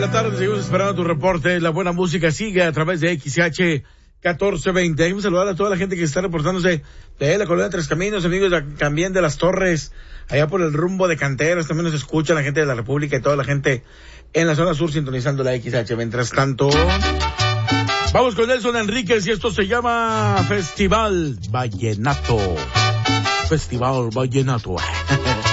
Buenas tardes, seguimos esperando tu reporte. La buena música sigue a través de XH 1420. Hay que saludar a toda la gente que está reportándose de la colonia Tres Caminos, amigos también de Las Torres, allá por el rumbo de Canteras. También nos escucha la gente de la República y toda la gente en la zona sur sintonizando la XH. Mientras tanto, vamos con Nelson Enríquez y esto se llama Festival Vallenato. Festival Vallenato.